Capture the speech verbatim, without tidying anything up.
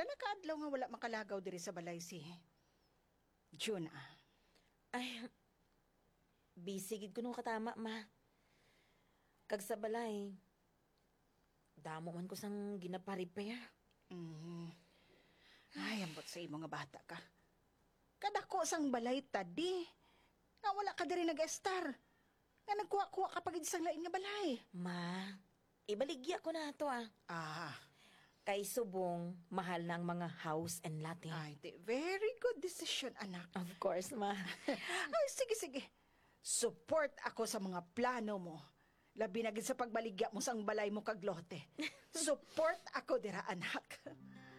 Pila na kaadlaw nga wala makalagaw diri sa balay si June ah. Ay, busy gid ko nung katama, ma. Kag sa balay, damo man ko sang ginapa-repair. Mm. Ay, ambot sa imo nga bata ka. Kadako sang balay tadi. Nga wala ka diri nag-estar. Nga nagkuha-kuha ka pagid sang lain nga balay. Ma, ibaligya ko na to ah. Ah, Kay subong, mahal ng mga house and lot eh. ay, di, very good decision, anak. Of course, ma. Ay, sige, sige. Support ako sa mga plano mo. Labi na gid sa pagbaligya mo sang balay mo kag lote. Support ako dira, anak.